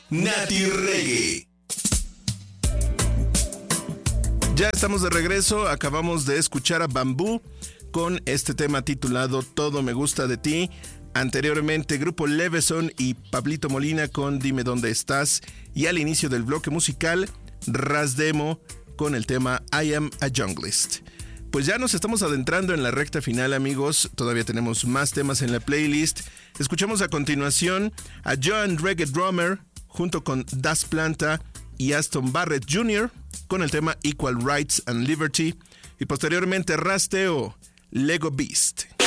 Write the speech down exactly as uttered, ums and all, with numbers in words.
Nati Reggae. Ya estamos de regreso, acabamos de escuchar a Bamboo con este tema titulado Todo me gusta de ti. Anteriormente Grupo Leveson y Pablito Molina con Dime dónde estás. Y al inicio del bloque musical, Ras Demo con el tema I Am a Junglist. Pues ya nos estamos adentrando en la recta final, amigos. Todavía tenemos más temas en la playlist. Escuchamos a continuación a Joan Reggae Drummer junto con Das Planta y Aston Barrett junior con el tema Equal Rights and Liberty. Y posteriormente Rasteo, Lego Beast.